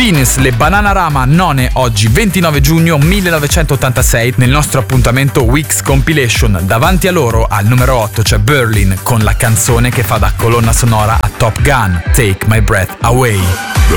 Venus, le Bananarama, none oggi 29 giugno 1986 nel nostro appuntamento Weeks Compilation. Davanti a loro al numero 8 c'è Berlin con la canzone che fa da colonna sonora a Top Gun, Take My Breath Away.